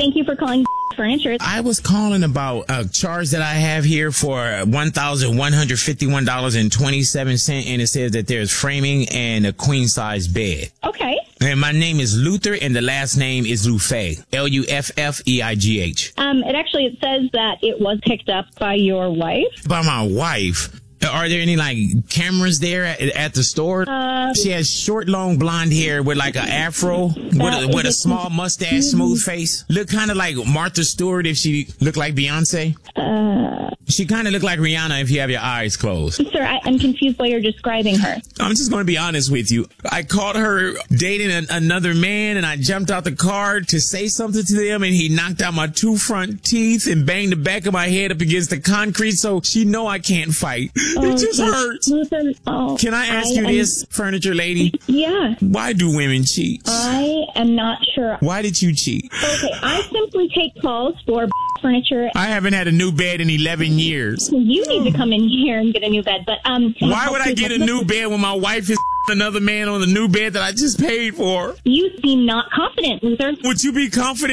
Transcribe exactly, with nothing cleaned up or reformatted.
Thank you for calling Furniture. I was calling about a charge that I have here for one thousand one hundred fifty-one dollars and twenty-seven cents, and it says that there's framing and a queen-size bed. Okay. And my name is Luther, and the last name is Luffeigh, L U F F E I G H. Um, it actually, it says that it was picked up by your wife. By my wife? Are there any, like, cameras there at, at the store? Uh, she has short, long blonde hair with, like, an afro, with a, with a small mustache, smooth face. Look kind of like Martha Stewart if she looked like Beyonce. Uh, she kind of looked like Rihanna if you have your eyes closed. Sir, I, I'm confused why you're describing her. I'm just going to be honest with you. I caught her dating an, another man, and I jumped out the car to say something to them, and he knocked out my two front teeth and banged the back of my head up against the concrete, so she know I can't fight. Oh, it just hurts. Luther, oh, Can I ask I you am, this, furniture lady? Yeah. Why do women cheat? I am not sure. Why did you cheat? Okay, I simply take calls for furniture. I haven't had a new bed in eleven years. You need to come in here and get a new bed, but um. Why would I get a new bed when my wife is another man on the new bed that I just paid for? You seem not confident, Luther. Would you be confident?